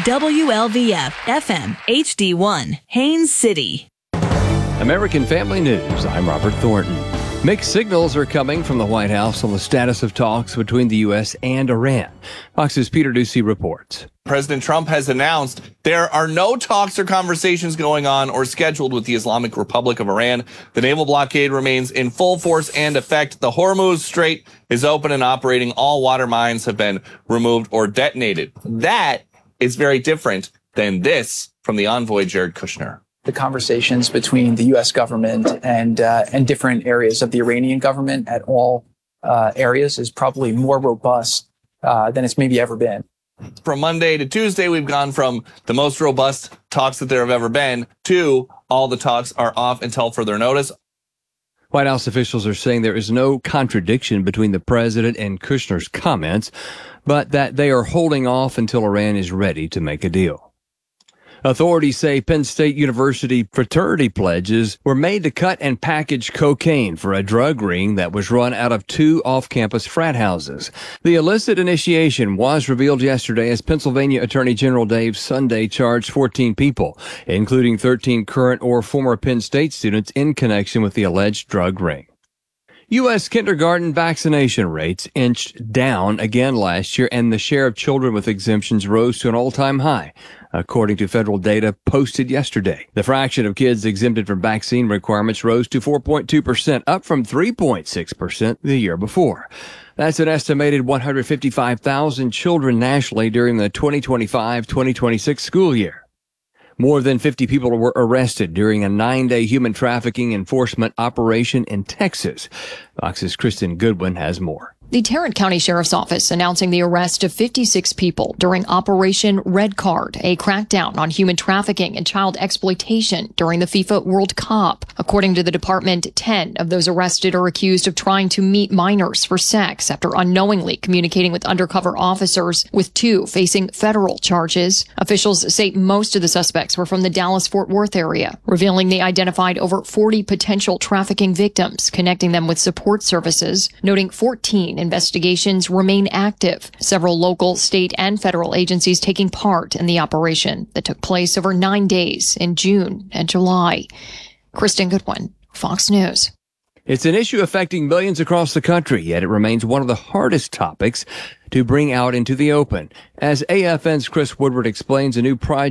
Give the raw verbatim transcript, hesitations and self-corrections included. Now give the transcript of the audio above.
W L V F F M H D one, Haines City. American Family News, I'm Robert Thornton. Mixed signals are coming from the White House on the status of talks between the U S and Iran. Fox's Peter Ducey reports. President Trump has announced there are no talks or conversations going on or scheduled with the Islamic Republic of Iran. The naval blockade remains in full force and effect. The Hormuz Strait is open and operating. All water mines have been removed or detonated. That is very different than this from the envoy, Jared Kushner. The conversations between the U S government and uh, and different areas of the Iranian government at all uh, areas is probably more robust uh, than it's maybe ever been. From Monday to Tuesday, we've gone from the most robust talks that there have ever been to all the talks are off until further notice. White House officials are saying there is no contradiction between the president and Kushner's comments, but that they are holding off until Iran is ready to make a deal. Authorities say Penn State University fraternity pledges were made to cut and package cocaine for a drug ring that was run out of two off-campus frat houses. The illicit initiation was revealed yesterday as Pennsylvania Attorney General Dave Sunday charged fourteen people, including thirteen current or former Penn State students in connection with the alleged drug ring. U S kindergarten vaccination rates inched down again last year, and the share of children with exemptions rose to an all-time high, according to federal data posted yesterday. The fraction of kids exempted from vaccine requirements rose to four point two percent, up from three point six percent the year before. That's an estimated one hundred fifty-five thousand children nationally during the twenty twenty-five twenty twenty-six school year. More than fifty people were arrested during a nine-day human trafficking enforcement operation in Texas. Fox's Kristen Goodwin has more. The Tarrant County Sheriff's Office announcing the arrest of fifty-six people during Operation Red Card, a crackdown on human trafficking and child exploitation during the FIFA World Cup. According to the department, ten of those arrested are accused of trying to meet minors for sex after unknowingly communicating with undercover officers, with two facing federal charges. Officials say most of the suspects were from the Dallas-Fort Worth area, revealing they identified over forty potential trafficking victims, connecting them with support services, noting fourteen investigations remain active. Several local, state, and federal agencies taking part in the operation that took place over nine days in June and July. Kristen Goodwin, Fox News. It's an issue affecting millions across the country, yet it remains one of the hardest topics to bring out into the open. As A F N's Chris Woodward explains, a new project